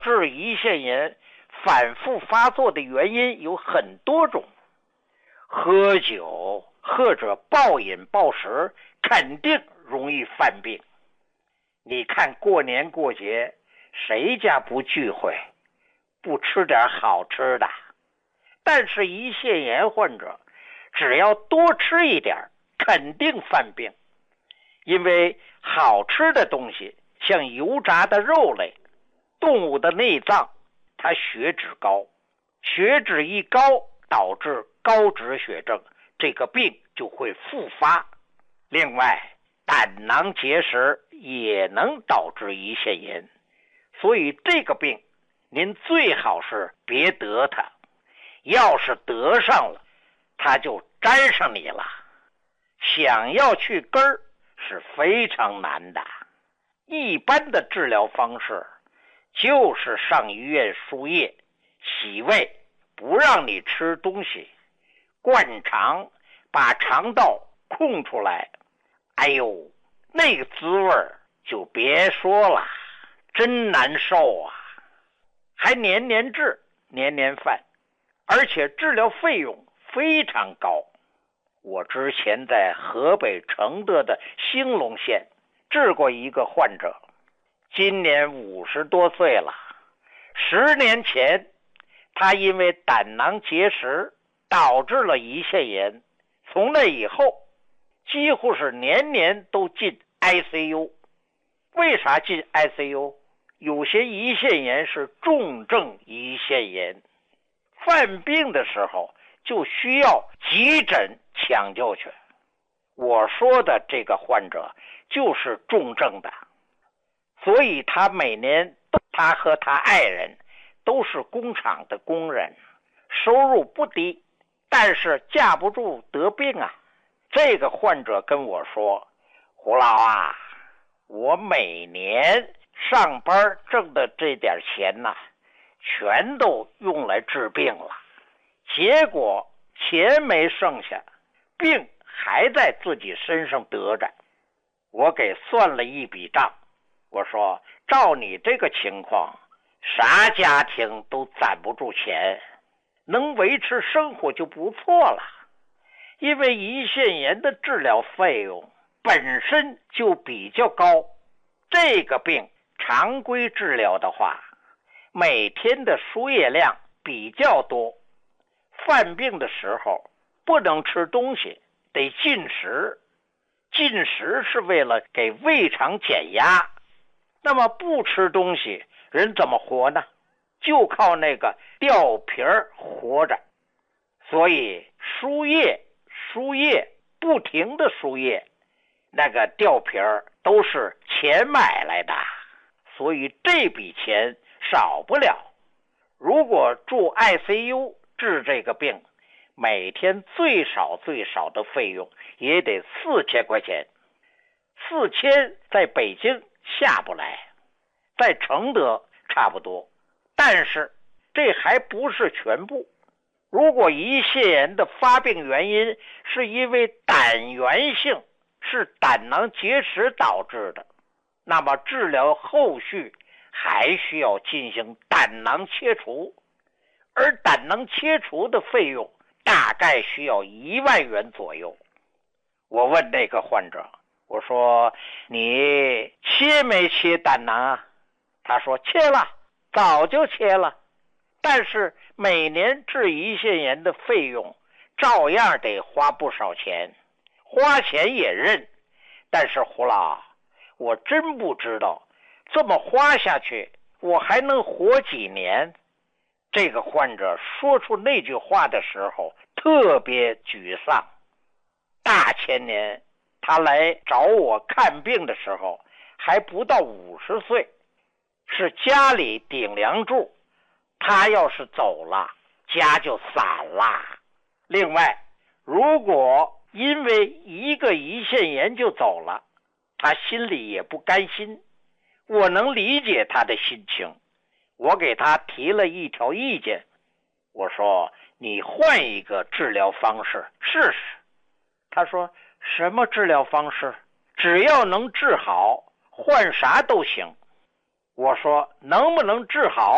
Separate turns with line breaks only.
致胰腺炎反复发作的原因有很多种，喝酒或者暴饮暴食肯定容易犯病。你看过年过节，谁家不聚会，不吃点好吃的？但是胰腺炎患者只要多吃一点，肯定犯病。因为好吃的东西，像油炸的肉类、动物的内脏，它血脂高，血脂一高导致高脂血症，这个病就会复发。另外，胆囊结石也能导致胰腺炎，所以这个病您最好是别得它，要是得上了，它就沾上你了。想要去根儿是非常难的。一般的治疗方式就是上医院输液、洗胃，不让你吃东西，灌肠，把肠道空出来。哎呦，那个滋味就别说了，真难受啊！还年年治，年年犯，而且治疗费用非常高。我之前在河北承德的兴隆县治过一个患者，今年50多岁了。10年前，他因为胆囊结石导致了胰腺炎，从那以后几乎是年年都进 ICU。 为啥进 ICU？ 有些胰腺炎是重症胰腺炎，犯病的时候就需要急诊抢救去。我说的这个患者就是重症的，所以他每年他和他爱人都是工厂的工人，收入不低，但是架不住得病啊。这个患者跟我说，胡老啊，我每年上班挣的这点钱呢，全都用来治病了，结果钱没剩下，病还在自己身上得着。我给算了一笔账，我说照你这个情况，啥家庭都攒不住钱，能维持生活就不错了。因为胰腺炎的治疗费用本身就比较高，这个病常规治疗的话，每天的输液量比较多，犯病的时候不能吃东西，得进食。进食是为了给胃肠减压，那么不吃东西，人怎么活呢？就靠那个吊瓶活着。所以输液，不停的输液，那个吊瓶都是钱买来的，所以这笔钱少不了。如果住 ICU 治这个病，每天最少的费用也得4000块钱。4000在北京下不来，在承德差不多，但是这还不是全部。如果胰腺炎的发病原因是因为胆源性，是胆囊结石导致的，那么治疗后续还需要进行胆囊切除，而胆囊切除的费用大概需要1万元左右。我问那个患者，我说你切没切胆囊啊？他说切了，早就切了，但是每年治胰腺炎的费用照样得花不少钱，花钱也认。但是胡老，我真不知道这么花下去我还能活几年。这个患者说出那句话的时候特别沮丧。大前年他来找我看病的时候还不到50岁，是家里顶梁柱，他要是走了，家就散了。另外，如果因为一个胰腺炎就走了，他心里也不甘心。我能理解他的心情，我给他提了一条意见，我说你换一个治疗方式试试。他说什么治疗方式？只要能治好，换啥都行。我说能不能治好